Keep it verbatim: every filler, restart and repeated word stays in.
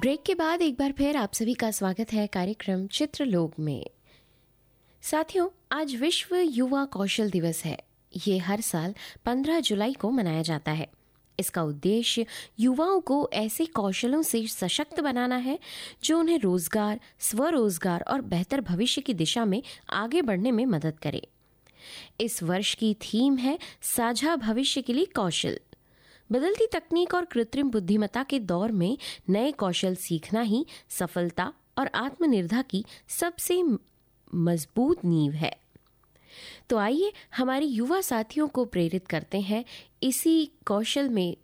Break के बाद एक बार फिर आप सभी का स्वागत है कार्यक्रम चित्रलोक में। साथियों, आज विश्व युवा कौशल दिवस है। ये हर साल पंद्रह जुलाई को मनाया जाता है। इसका उद्देश्य युवाओं को ऐसे कौशलों से सशक्त बनाना है जो उन्हें रोजगार, स्वरोजगार और बेहतर भविष्य की दिशा में आगे बढ़ने में मदद करे। इस वर्ष की थीम है साझा भविष्य के लिए कौशल। बदलती तकनीक और कृत्रिम बुद्धिमत्ता के दौर में नए कौशल सीखना ही सफलता और आत्मनिर्भरता की सबसे मजबूत नींव है। तो आइए हमारे युवा साथियों को प्रेरित करते हैं इसी कौशल में